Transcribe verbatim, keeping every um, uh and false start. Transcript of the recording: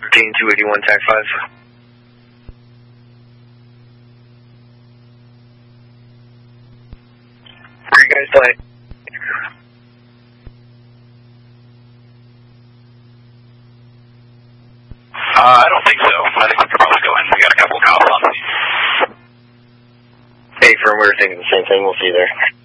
thirteen two eighty-one, T A C five. Where you guys play? Uh, I don't think so. I think we could probably go in. We got a couple of cops on. Hey, firm, we were thinking the same thing. We'll see you there.